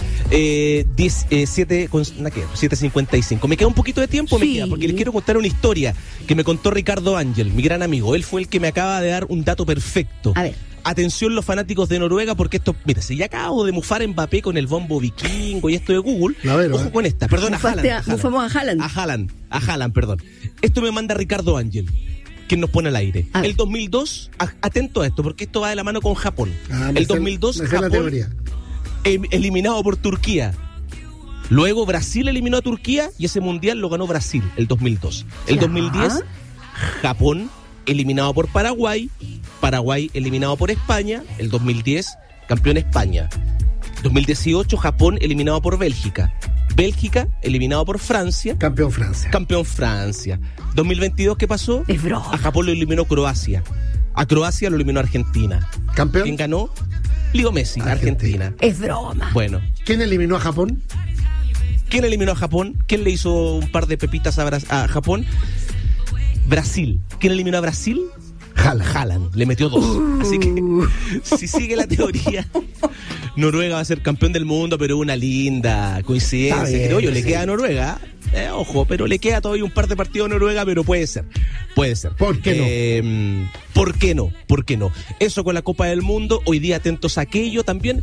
7:55. Me queda un poquito de tiempo, sí. Porque les quiero contar una historia que me contó Ricardo Ángel, mi gran amigo. Él fue el que me acaba de dar un dato perfecto. A ver. Atención los fanáticos de Noruega, porque esto, mira, si ya acabo de mufar a Mbappé con el bombo vikingo y esto de Google, ojo con esta, perdón, Mufamos a Haaland. A Haaland, perdón. Esto me manda Ricardo Ángel, quien nos pone al aire. El 2002, atento a esto, porque esto va de la mano con Japón. El 2002, Japón eliminado por Turquía. Luego Brasil eliminó a Turquía y ese mundial lo ganó Brasil, el 2002. El 2010, Japón eliminado por Paraguay, Paraguay eliminado por España, el 2010, campeón España. 2018, Japón eliminado por Bélgica. Bélgica eliminado por Francia. Campeón Francia. 2022, ¿qué pasó? Es broma. A Japón lo eliminó Croacia. A Croacia lo eliminó Argentina. ¿Campeón? ¿Quién ganó? Leo Messi, Argentina. Es broma. Bueno. ¿Quién eliminó a Japón? ¿Quién eliminó a Japón? ¿Quién le hizo un par de pepitas a Japón? Brasil. ¿Quién eliminó a Brasil? Haaland. Le metió 2. Así que, si sigue la teoría, Noruega va a ser campeón del mundo, pero una linda coincidencia. Creo yo, le queda a Noruega. Ojo, pero le queda todavía un par de partidos a Noruega, pero puede ser. ¿Por qué no? ¿Por qué no? Eso con la Copa del Mundo. Hoy día atentos a aquello también.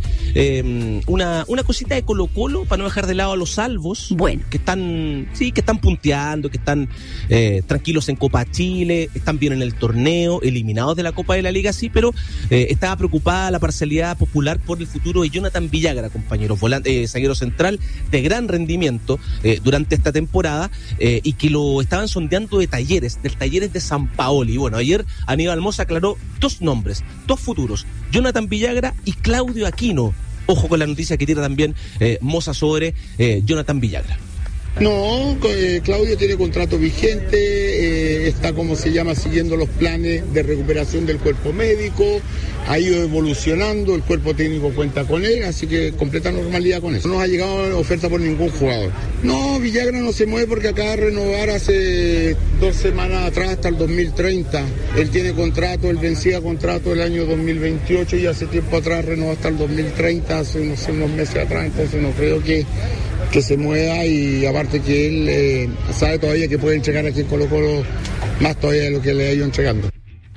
Una cosita de Colo-Colo, para no dejar de lado a los salvos. Bueno. Que están punteando, que están tranquilos en Copa Chile, están bien en el torneo, eliminados de la Copa de la Liga, sí, pero estaba preocupada la parcialidad popular por el futuro de Jonathan Villagra, compañeros, zaguero central de gran rendimiento durante esta temporada, y que lo estaban sondeando del Talleres de San Paoli. Y bueno, ayer Aníbal Mosa aclaró 2 nombres, 2 futuros, Jonathan Villagra y Claudio Aquino. Ojo con la noticia que tira también Mosa sobre Jonathan Villagra. No, Claudio tiene contrato vigente, está siguiendo los planes de recuperación del cuerpo médico, ha ido evolucionando, el cuerpo técnico cuenta con él, así que completa normalidad con eso. No nos ha llegado oferta por ningún jugador. No, Villagra no se mueve porque acaba de renovar hace 2 semanas atrás hasta el 2030. Él tiene contrato, él vencía contrato el año 2028 y hace tiempo atrás renovó hasta el 2030, hace unos meses atrás, entonces no creo que se mueva, y aparte que él sabe todavía que puede entregar aquí en Colo-Colo más todavía de lo que le ha ido entregando.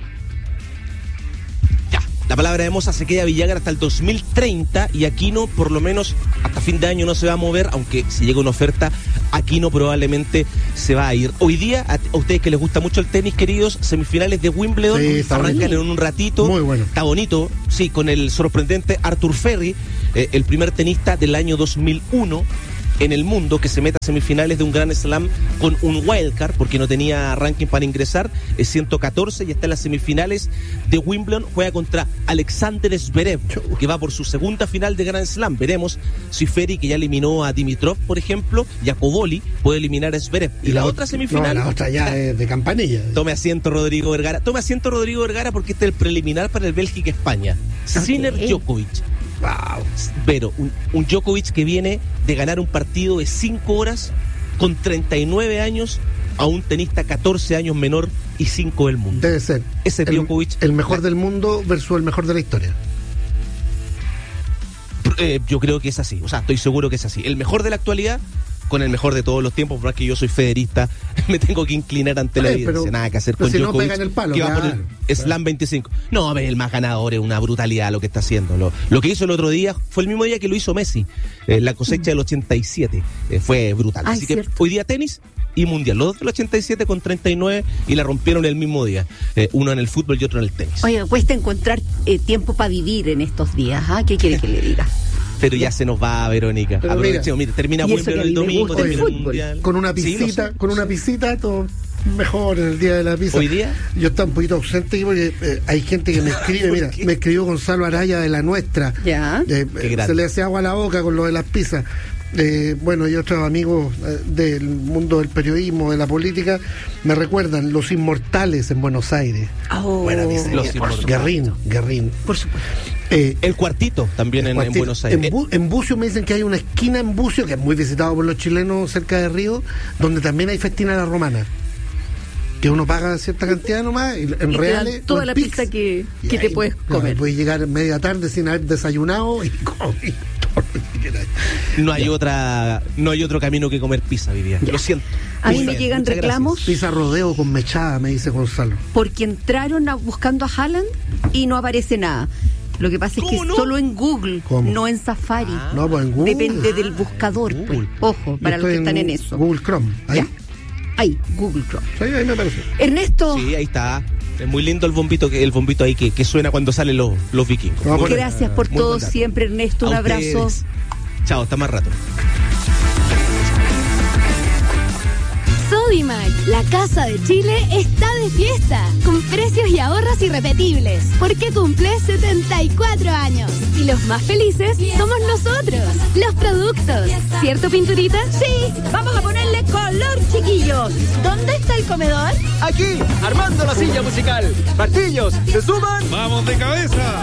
La palabra de Moza se queda a Villagra hasta el 2030 y Aquino por lo menos hasta fin de año no se va a mover, aunque si llega una oferta, Aquino probablemente se va a ir. Hoy día, a ustedes que les gusta mucho el tenis, queridos, semifinales de Wimbledon, sí, arrancan en un ratito. Muy bueno. Está bonito, sí, con el sorprendente Arthur Ferry, el primer tenista del año 2001 en el mundo que se mete a semifinales de un Grand Slam con un wildcard, porque no tenía ranking para ingresar, es 114 y está en las semifinales de Wimbledon, juega contra Alexander Zverev, que va por su segunda final de Grand Slam. Veremos si Ferry, que ya eliminó a Dimitrov, por ejemplo, y a Kovoli, puede eliminar a Zverev. Y la otra semifinal... No, la otra ya es de campanilla. Tome asiento, Rodrigo Vergara, porque este es el preliminar para el Bélgica-España. Sinner Djokovic. Wow. Pero un Djokovic que viene de ganar un partido de 5 horas con 39 años a un tenista 14 años menor y 5 del mundo. Debe ser. Ese Djokovic. El mejor del mundo versus el mejor de la historia. Yo creo que es así. O sea, estoy seguro que es así. El mejor de la actualidad con el mejor de todos los tiempos, porque yo soy federista, me tengo que inclinar ante la evidencia. Nada que hacer con Djokovic, no pega en el palo, que va por el Slam 25. No, el más ganador, es una brutalidad lo que está haciendo. Lo que hizo el otro día fue el mismo día que lo hizo Messi, la cosecha del 87, fue brutal. Así que hoy día tenis y mundial, los dos del 87 con 39 y la rompieron el mismo día, uno en el fútbol y otro en el tenis. Oye, cuesta encontrar tiempo para vivir en estos días, ¿ah? ¿Qué quiere que le diga? Pero ya se nos va, Verónica. Aprovechemos, mira, termina Wimbledon el domingo, termina el mundial. Con una pisita, todo mejor en el día de la pizza. ¿Hoy día? Yo estaba un poquito ausente porque hay gente que me escribe, mira, me escribió Gonzalo Araya de La Nuestra. Ya. Se le hace agua a la boca con lo de las pizzas. Bueno, y otros amigos del mundo del periodismo, de la política, me recuerdan Los Inmortales en Buenos Aires. Buena pizza. Los Inmortales. Guerrín. Por supuesto. El Cuartito también en Buenos Aires. En Bucio me dicen que hay una esquina en Bucio que es muy visitado por los chilenos cerca de Río, donde también hay festina a la romana, que uno paga cierta cantidad nomás y en reales toda la pizza que te puedes comer. Puedes llegar media tarde sin haber desayunado y comer. No hay otro camino que comer pizza, Vivian. Lo siento. A mí me llegan reclamos. Pizza rodeo con mechada, me dice Gonzalo. Porque entraron buscando a Haaland y no aparece nada. Lo que pasa es que solo en Google, no en Safari. No, pues en Google. Depende del buscador. Pues. Ojo, para los que están en eso. Google Chrome. Ahí, Google Chrome. Sí, ahí me parece. Ernesto. Sí, ahí está. Es muy lindo el bombito ahí que suena cuando salen los vikingos. Gracias por todo siempre, Ernesto. Un abrazo. Chao, hasta más rato. Sodimac, la casa de Chile, está de fiesta, con precios y ahorros irrepetibles, porque cumple 74 años. Y los más felices somos nosotros, los productos. ¿Cierto, Pinturita? Sí, vamos a ponerle color, chiquillos. ¿Dónde está el comedor? Aquí, armando la silla musical. Martillos, ¿se suman? ¡Vamos de cabeza!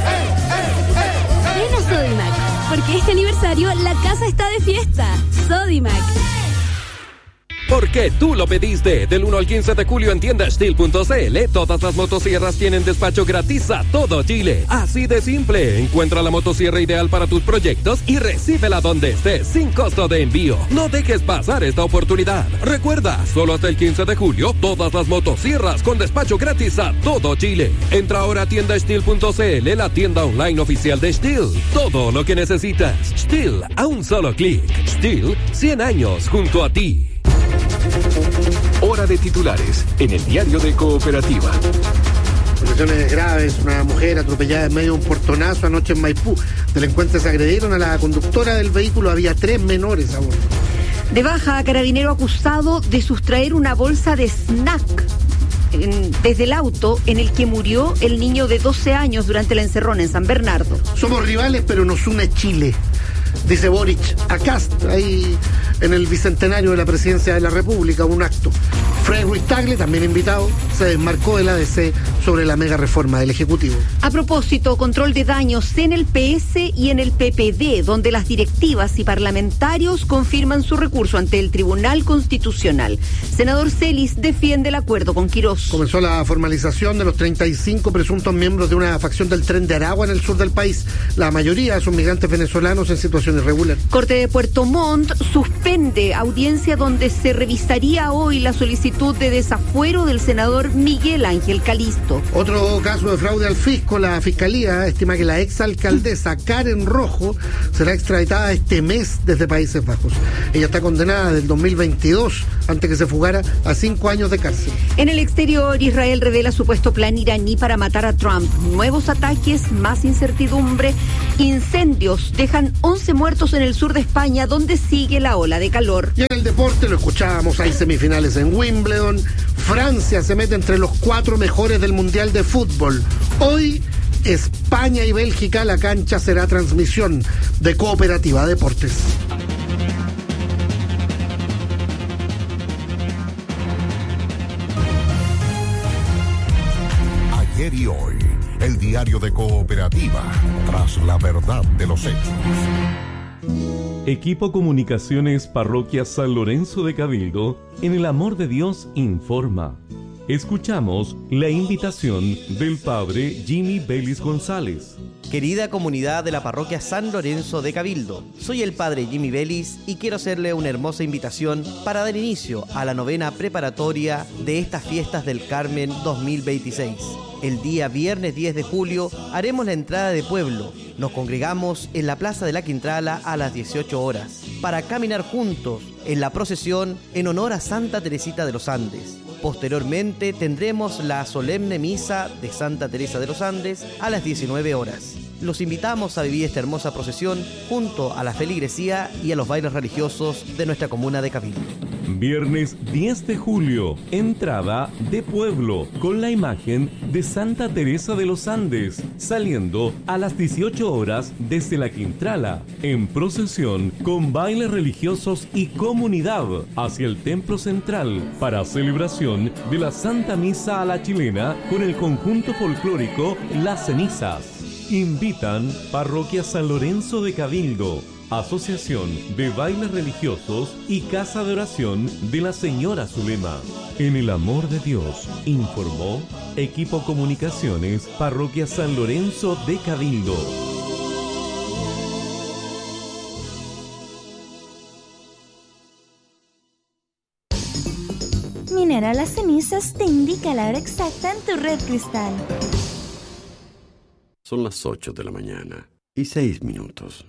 Ven a Sodimac, porque este aniversario la casa está de fiesta. Sodimac. Porque tú lo pediste. Del 1 al 15 de julio en tiendasteel.cl, todas las motosierras tienen despacho gratis a todo Chile. Así de simple. Encuentra la motosierra ideal para tus proyectos y recíbela donde estés, sin costo de envío. No dejes pasar esta oportunidad. Recuerda, solo hasta el 15 de julio, todas las motosierras con despacho gratis a todo Chile. Entra ahora a tiendasteel.cl, la tienda online oficial de Stihl. Todo lo que necesitas. Stihl, a un solo clic. Stihl, 100 años junto a ti. Hora de titulares en el diario de Cooperativa. Situaciones graves, una mujer atropellada en medio de un portonazo anoche en Maipú. Delincuentes agredieron a la conductora del vehículo, había 3 menores a bordo. De baja, carabinero acusado de sustraer una bolsa de snack desde el auto en el que murió el niño de 12 años durante la encerrona en San Bernardo. Somos rivales, pero nos une Chile, dice Boric a Kast. Ahí en el bicentenario de la presidencia de la República, un acto. Fred Ruiz Tagle, también invitado, se desmarcó del ADC sobre la mega reforma del Ejecutivo. A propósito, control de daños en el PS y en el PPD, donde las directivas y parlamentarios confirman su recurso ante el Tribunal Constitucional. Senador Celis defiende el acuerdo con Quirós. Comenzó la formalización de los 35 presuntos miembros de una facción del Tren de Aragua en el sur del país. La mayoría son migrantes venezolanos en situación irregular. Corte de Puerto Montt suspende audiencia donde se revisaría hoy la solicitud de desafuero del senador Miguel Ángel Calisto. Otro caso de fraude al fisco. La Fiscalía estima que la exalcaldesa Karen Rojo será extraditada este mes desde Países Bajos. Ella está condenada desde el 2022 antes que se fugara a 5 años de cárcel. En el exterior, Israel revela supuesto plan iraní para matar a Trump. Nuevos ataques, más incertidumbre, incendios dejan 11 muertos en el sur de España, donde sigue la ola de calor. Y en el deporte, lo escuchábamos, hay semifinales en Wimbledon. Francia se mete entre los 4 mejores del Mundial de Fútbol. Hoy, España y Bélgica, la cancha será transmisión de Cooperativa Deportes. Ayer y hoy, el diario de Cooperativa, tras la verdad de los hechos. Equipo Comunicaciones Parroquia San Lorenzo de Cabildo, en el amor de Dios, informa. Escuchamos la invitación del Padre Jimmy Vélez González. Querida comunidad de la Parroquia San Lorenzo de Cabildo, soy el Padre Jimmy Vélez y quiero hacerle una hermosa invitación para dar inicio a la novena preparatoria de estas fiestas del Carmen 2026. El día viernes 10 de julio haremos la entrada de pueblo. Nos congregamos en la Plaza de la Quintrala a las 18 horas para caminar juntos en la procesión en honor a Santa Teresita de los Andes. Posteriormente tendremos la solemne misa de Santa Teresa de los Andes a las 19 horas. Los invitamos a vivir esta hermosa procesión junto a la feligresía y a los bailes religiosos de nuestra comuna de Cabildo. Viernes 10 de julio, entrada de pueblo con la imagen de Santa Teresa de los Andes, saliendo a las 18 horas desde la Quintrala, en procesión con bailes religiosos y comunidad hacia el templo central para celebración de la Santa Misa a la Chilena con el conjunto folclórico Las Cenizas. Invitan Parroquia San Lorenzo de Cabildo, Asociación de Bailes Religiosos y Casa de Oración de la Señora Zulema. En el amor de Dios, informó Equipo Comunicaciones Parroquia San Lorenzo de Cabildo. Minera Las Cenizas te indica la hora exacta en tu red cristal. Son las 8 de la mañana y 6 minutos.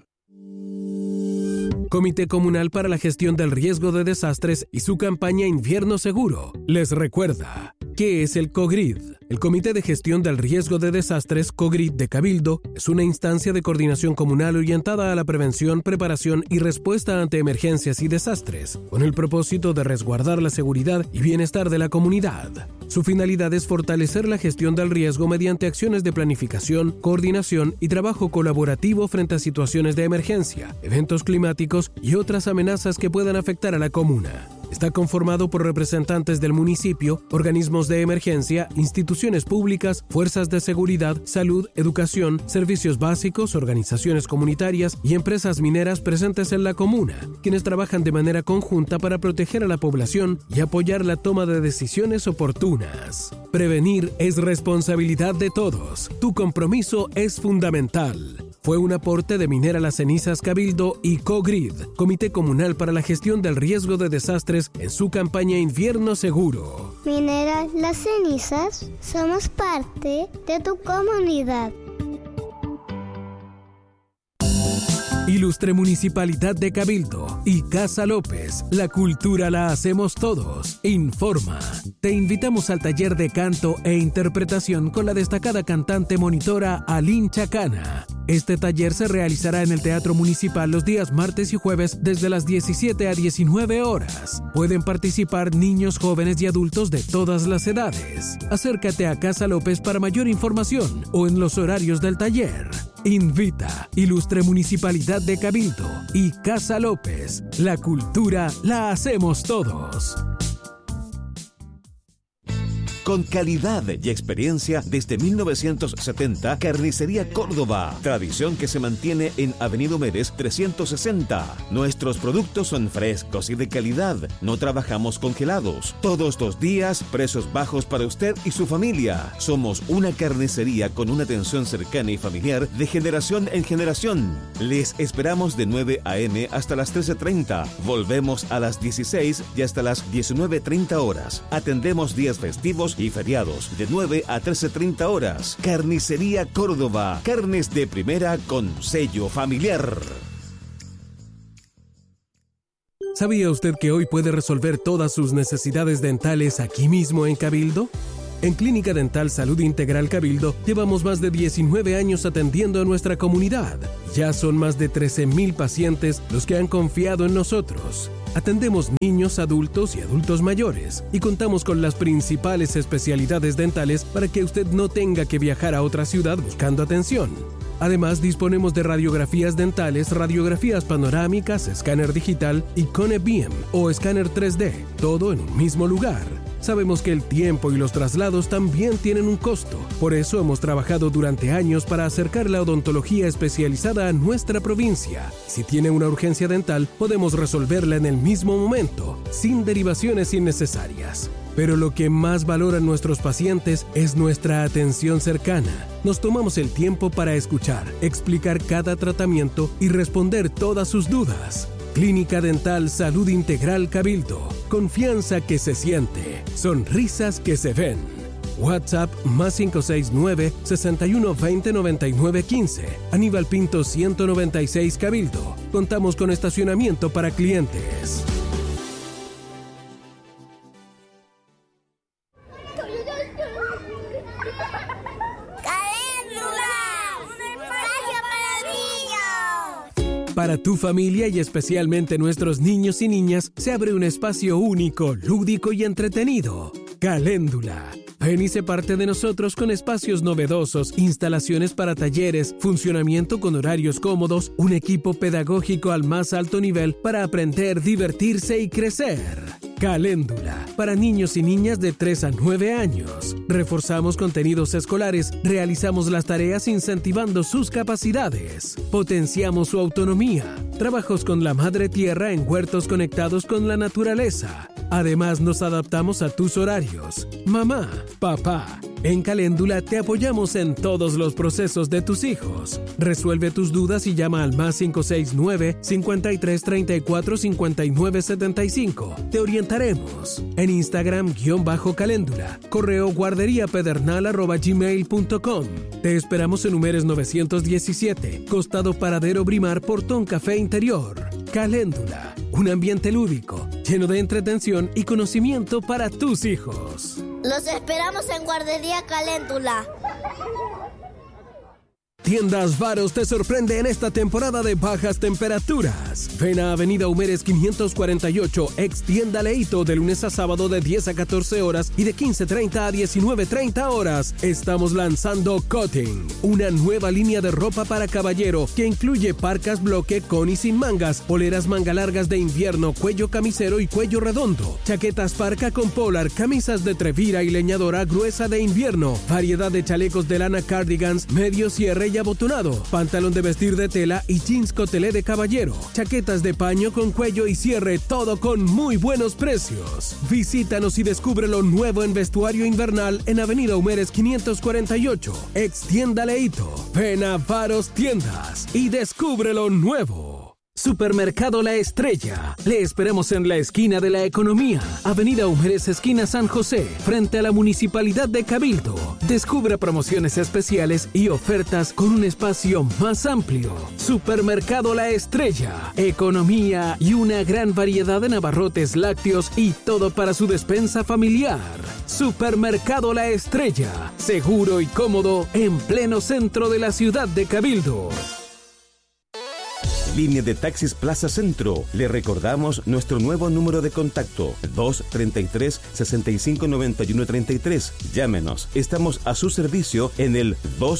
Comité Comunal para la Gestión del Riesgo de Desastres y su campaña Invierno Seguro les recuerda: ¿qué es el COGRID? El Comité de Gestión del Riesgo de Desastres, COGRID de Cabildo, es una instancia de coordinación comunal orientada a la prevención, preparación y respuesta ante emergencias y desastres, con el propósito de resguardar la seguridad y bienestar de la comunidad. Su finalidad es fortalecer la gestión del riesgo mediante acciones de planificación, coordinación y trabajo colaborativo frente a situaciones de emergencia, eventos climáticos y otras amenazas que puedan afectar a la comuna. Está conformado por representantes del municipio, organismos de emergencia, instituciones públicas, fuerzas de seguridad, salud, educación, servicios básicos, organizaciones comunitarias y empresas mineras presentes en la comuna, quienes trabajan de manera conjunta para proteger a la población y apoyar la toma de decisiones oportunas. Prevenir es responsabilidad de todos. Tu compromiso es fundamental. Fue un aporte de Minera Las Cenizas Cabildo y COGRID, Comité Comunal para la Gestión del Riesgo de Desastres, en su campaña Invierno Seguro. Minera Las Cenizas, somos parte de tu comunidad. Ilustre Municipalidad de Cabildo y Casa López, la cultura la hacemos todos. Informa. Te invitamos al taller de canto e interpretación con la destacada cantante monitora Aline Chacana. Este taller se realizará en el Teatro Municipal los días martes y jueves desde las 17 a 19 horas. Pueden participar niños, jóvenes y adultos de todas las edades. Acércate a Casa López para mayor información o en los horarios del taller. Invita Ilustre Municipalidad de Cabildo y Casa López. La cultura la hacemos todos. Con calidad y experiencia desde 1970, Carnicería Córdoba. Tradición que se mantiene en Avenida Humérez 360. Nuestros productos son frescos y de calidad. No trabajamos congelados. Todos los días, precios bajos para usted y su familia. Somos una carnicería con una atención cercana y familiar de generación en generación. Les esperamos de 9 a.m. hasta las 13:30. Volvemos a las 16 y hasta las 19:30 horas. Atendemos días festivos y feriados de 9 a 13:30 horas. Carnicería Córdoba. Carnes de primera con sello familiar. ¿Sabía usted que hoy puede resolver todas sus necesidades dentales aquí mismo en Cabildo? En Clínica Dental Salud Integral Cabildo llevamos más de 19 años atendiendo a nuestra comunidad. Ya son más de 13,000 pacientes los que han confiado en nosotros. Atendemos niños, adultos y adultos mayores y contamos con las principales especialidades dentales para que usted no tenga que viajar a otra ciudad buscando atención. Además, disponemos de radiografías dentales, radiografías panorámicas, escáner digital y Cone-Beam o escáner 3D, todo en un mismo lugar. Sabemos que el tiempo y los traslados también tienen un costo. Por eso hemos trabajado durante años para acercar la odontología especializada a nuestra provincia. Si tiene una urgencia dental, podemos resolverla en el mismo momento, sin derivaciones innecesarias. Pero lo que más valoran nuestros pacientes es nuestra atención cercana. Nos tomamos el tiempo para escuchar, explicar cada tratamiento y responder todas sus dudas. Clínica Dental Salud Integral Cabildo. Confianza que se siente. Sonrisas que se ven. WhatsApp +569 61 20 99 15. Aníbal Pinto 196 Cabildo. Contamos con estacionamiento para clientes. Para tu familia y especialmente nuestros niños y niñas se abre un espacio único, lúdico y entretenido. Caléndula. Ven y sé parte de nosotros con espacios novedosos, instalaciones para talleres, funcionamiento con horarios cómodos, un equipo pedagógico al más alto nivel para aprender, divertirse y crecer. Caléndula, para niños y niñas de 3 a 9 años. Reforzamos contenidos escolares, realizamos las tareas incentivando sus capacidades. Potenciamos su autonomía. Trabajos con la madre tierra en huertos conectados con la naturaleza. Además, nos adaptamos a tus horarios. Mamá, papá, en Caléndula te apoyamos en todos los procesos de tus hijos. Resuelve tus dudas y llama al +569 53 34 59 75. Te orientaremos. En Instagram _Caléndula. Correo guarderiapedernal@gmail.com. Te esperamos en Humérez 917, Costado Paradero Brimar, Portón Café Interior. Caléndula, un ambiente lúdico, lleno de entretención y conocimiento para tus hijos. Los esperamos en Guardería Caléndula. Tiendas Varos te sorprende en esta temporada de bajas temperaturas. Ven a Avenida Humérez 548, ex Tienda Leito, de lunes a sábado de 10 a 14 horas y de 15:30 a 19:30 horas. Estamos lanzando Cutting, una nueva línea de ropa para caballero que incluye parcas bloque con y sin mangas, poleras manga largas de invierno, cuello camisero y cuello redondo, chaquetas parca con polar, camisas de trevira y leñadora gruesa de invierno, variedad de chalecos de lana, cardigans, medio cierre y abotonado, pantalón de vestir de tela y jeans cotelé de caballero, chaquetas de paño con cuello y cierre, todo con muy buenos precios. Visítanos y descubre lo nuevo en vestuario invernal en Avenida Humérez 548, ex Tienda Leito. Ven a Varos Tiendas y descubre lo nuevo. Supermercado La Estrella. Le esperamos en la esquina de la Economía, Avenida Humérez, esquina San José, frente a la Municipalidad de Cabildo. Descubra promociones especiales y ofertas con un espacio más amplio. Supermercado La Estrella. Economía y una gran variedad de abarrotes lácteos y todo para su despensa familiar. Supermercado La Estrella. Seguro y cómodo en pleno centro de la ciudad de Cabildo. Línea de Taxis Plaza Centro. Le recordamos nuestro nuevo número de contacto, 233-6591-33. Llámenos. Estamos a su servicio en el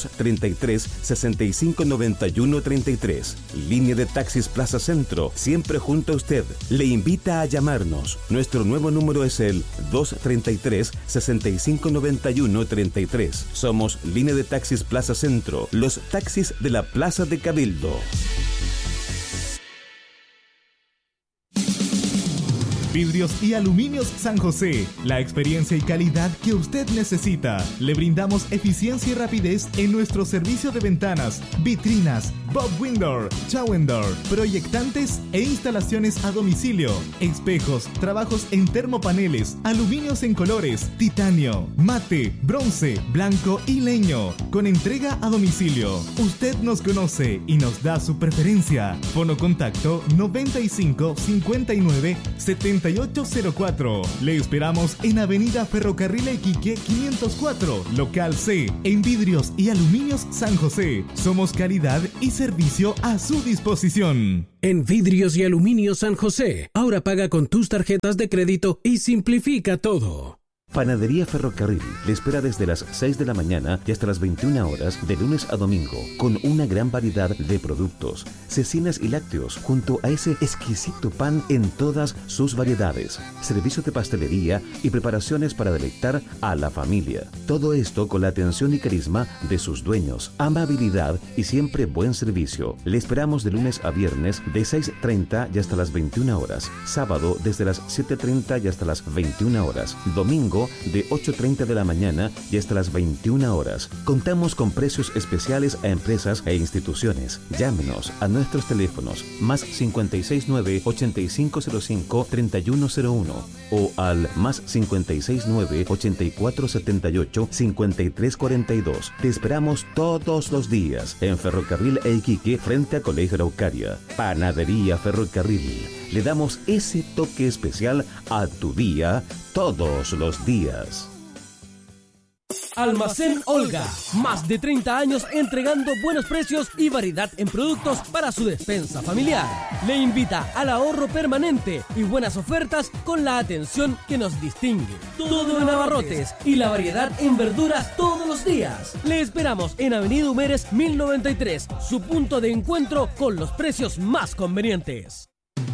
233-6591-33. Línea de Taxis Plaza Centro, siempre junto a usted. Le invita a llamarnos. Nuestro nuevo número es el 233-6591-33. Somos Línea de Taxis Plaza Centro, los taxis de la Plaza de Cabildo. Vidrios y Aluminios San José, la experiencia y calidad que usted necesita. Le brindamos eficiencia y rapidez en nuestro servicio de ventanas, vitrinas, Bob Window, Shower Door, proyectantes e instalaciones a domicilio, espejos, trabajos en termopaneles, aluminios en colores, titanio, mate, bronce, blanco y leño, con entrega a domicilio. Usted nos conoce y nos da su preferencia. Fono contacto 95 59 7804. Le esperamos en Avenida Ferrocarril Iquique 504, local C, en Vidrios y Aluminios San José. Somos calidad y servicio a su disposición. En Vidrios y Aluminios San José, ahora paga con tus tarjetas de crédito y simplifica todo. Panadería Ferrocarril le espera desde las 6 de la mañana y hasta las 21 horas de lunes a domingo, con una gran variedad de productos, cecinas y lácteos, junto a ese exquisito pan en todas sus variedades, servicio de pastelería y preparaciones para deleitar a la familia. Todo esto con la atención y carisma de sus dueños, amabilidad y siempre buen servicio. Le esperamos de lunes a viernes de 6:30 y hasta las 21 horas, sábado desde las 7:30 y hasta las 21 horas, domingo de 8:30 de la mañana y hasta las 21 horas. Contamos con precios especiales a empresas e instituciones. Llámenos a nuestros teléfonos más 569-8505-3101 o al más 569-8478-5342. Te esperamos todos los días en Ferrocarril Iquique frente a Colegio Araucaria. Panadería Ferrocarril. Le damos ese toque especial a tu día todos los días. Almacén Olga, más de 30 años entregando buenos precios y variedad en productos para su despensa familiar. Le invita al ahorro permanente y buenas ofertas con la atención que nos distingue. Todo en abarrotes y la variedad en verduras todos los días. Le esperamos en Avenida Humeres 1093, su punto de encuentro con los precios más convenientes.